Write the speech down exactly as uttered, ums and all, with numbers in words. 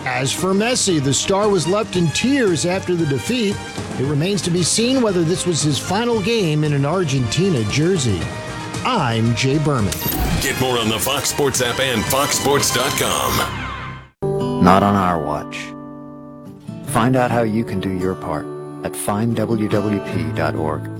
As for Messi, the star was left in tears after the defeat. It remains to be seen whether this was his final game in an Argentina jersey. I'm Jay Berman. Get more on the Fox Sports app and fox sports dot com. Not on our watch. Find out how you can do your part at find w w p dot org.